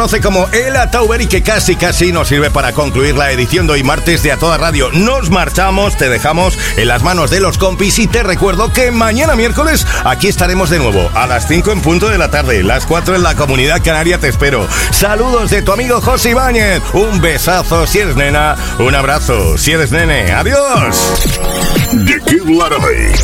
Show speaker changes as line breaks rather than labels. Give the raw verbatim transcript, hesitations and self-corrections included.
Conoce como Ela Tauber y que casi casi nos sirve para concluir la edición de hoy martes de A Toda Radio. Nos marchamos, te dejamos en las manos de los compis y te recuerdo que mañana miércoles aquí estaremos de nuevo a las cinco en punto de la tarde, las cuatro en la Comunidad Canaria. Te espero. Saludos de tu amigo José Ibáñez. Un besazo si eres nena, un abrazo si eres nene. Adiós.
The Kid Laroi.